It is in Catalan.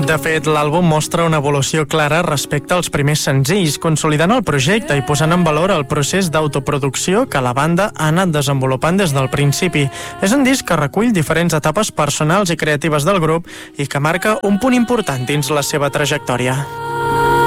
De fet, l'àlbum mostra una evolució clara respecte als primers senzills, consolidant el projecte i posant en valor el procés d'autoproducció que la banda ha anat desenvolupant des del principi. És un disc que recull diferents etapes personals i creatives del grup i que marca un punt important dins la seva trajectòria.